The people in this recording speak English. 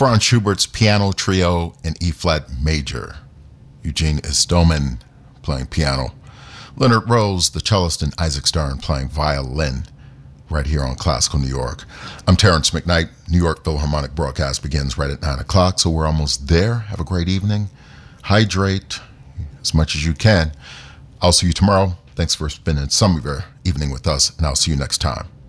Franz Schubert's Piano Trio in E-flat major. Eugene Istomin playing piano. Leonard Rose, the cellist, and Isaac Stern playing violin right here on Classical New York. I'm Terrence McKnight. New York Philharmonic broadcast begins right at 9 o'clock, so we're almost there. Have a great evening. Hydrate as much as you can. I'll see you tomorrow. Thanks for spending some of your evening with us, and I'll see you next time.